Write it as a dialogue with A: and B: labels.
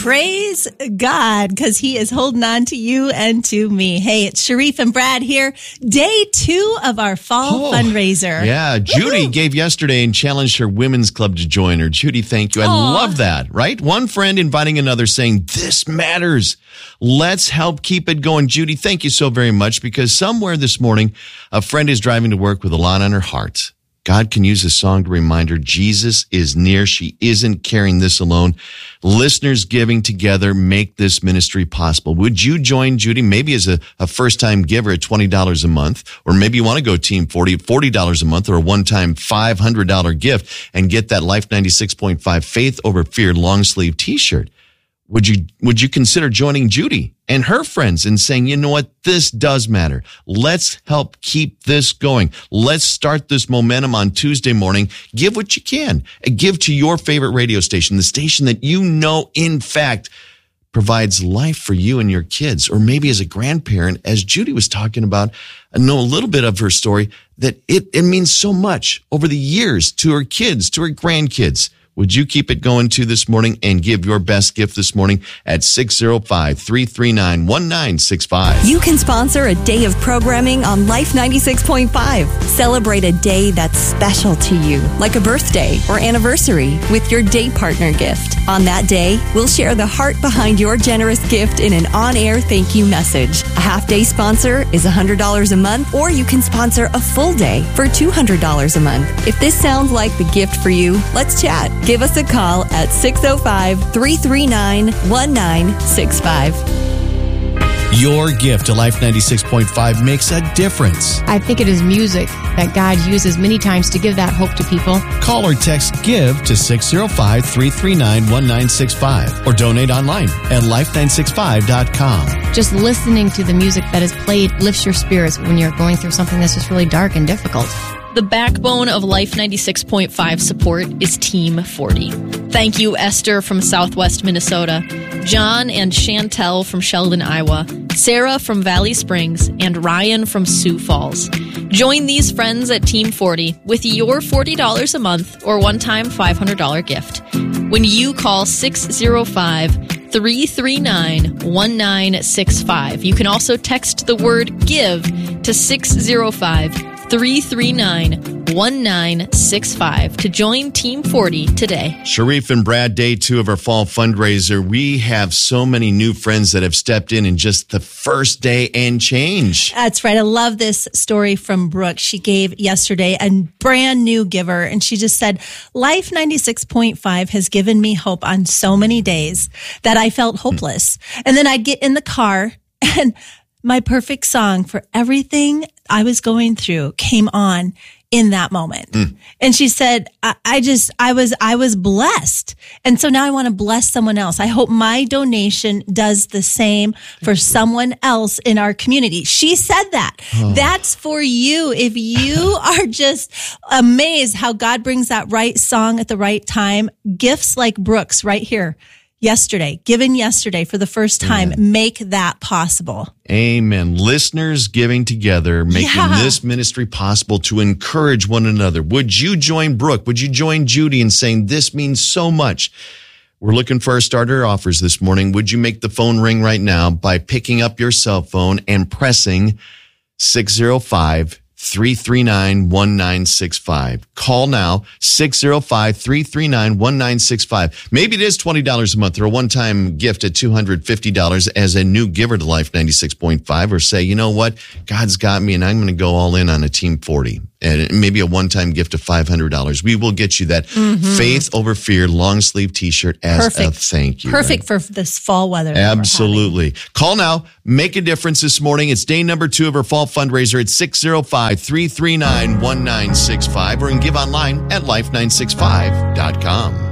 A: Praise God, because he is holding on to you and to me. Hey, it's Sharif and Brad here. Day 2 of our fall fundraiser.
B: Yeah, Judy gave yesterday and challenged her women's club to join her. Judy, thank you. I love that, right? One friend inviting another saying, this matters. Let's help keep it going. Judy, thank you so very much, because somewhere this morning, a friend is driving to work with a lot on her heart. God can use a song to remind her Jesus is near. She isn't carrying this alone. Listeners giving together make this ministry possible. Would you join Judy maybe as a first-time giver at $20 a month? Or maybe you want to go Team 40 at $40 a month, or a one-time $500 gift and get that Life 96.5 Faith Over Fear long-sleeve T-shirt. Would you consider joining Judy and her friends and saying, you know what, this does matter. Let's help keep this going. Let's start this momentum on Tuesday morning. Give what you can. Give to your favorite radio station, the station that you know, in fact, provides life for you and your kids. Or maybe as a grandparent, as Judy was talking about, I know a little bit of her story, that it means so much over the years to her kids, to her grandkids. Would you keep it going too this morning and give your best gift this morning at 605-339-1965?
C: You can sponsor a day of programming on Life 96.5. Celebrate a day that's special to you, like a birthday or anniversary, with your day partner gift. On that day, we'll share the heart behind your generous gift in an on-air thank you message. A half-day sponsor is $100 a month, or you can sponsor a full day for $200 a month. If this sounds like the gift for you, let's chat. Give us a call at 605-339-1965.
B: Your gift to Life 96.5 makes a difference.
D: I think it is music that God uses many times to give that hope to people.
B: Call or text GIVE to 605-339-1965 or donate online at life965.com.
D: Just listening to the music that is played lifts your spirits when you're going through something that's just really dark and difficult.
E: The backbone of Life 96.5 support is Team 40. Thank you, Esther from Southwest Minnesota, John and Chantel from Sheldon, Iowa, Sarah from Valley Springs, and Ryan from Sioux Falls. Join these friends at Team 40 with your $40 a month or one-time $500 gift. When you call 605-339-1965, you can also text the word GIVE to 605-339-1965 to join Team 40 today.
B: Sharif and Brad, day 2 of our fall fundraiser. We have so many new friends that have stepped in just the first day and change.
A: That's right. I love this story from Brooke. She gave yesterday, a brand new giver, and she just said, Life 96.5 has given me hope on so many days that I felt hopeless. And then I'd get in the car and my perfect song for everything I was going through came on in that moment. And she said, I was blessed. And so now I want to bless someone else. I hope my donation does the same for someone else in our community. She said that. That's for you. If you are just amazed how God brings that right song at the right time, gifts like Brooke's right here. Given yesterday for the first time, make that possible.
B: Amen. Listeners giving together, making this ministry possible to encourage one another. Would you join Brooke? Would you join Judy in saying this means so much? We're looking for our starter offers this morning. Would you make the phone ring right now by picking up your cell phone and pressing 605-339-1965. Call now, 605-339-1965. Maybe it is $20 a month or a one-time gift at $250 as a new giver to Life 96.5, or say, you know what, God's got me and I'm going to go all in on a Team 40. And maybe a one-time gift of $500. We will get you that Faith Over Fear long sleeve T-shirt as a thank you.
A: Perfect for this fall weather.
B: Absolutely. Call now. Make a difference this morning. It's day number 2 of our fall fundraiser at 605-339-1965, or you can give online at life965.com.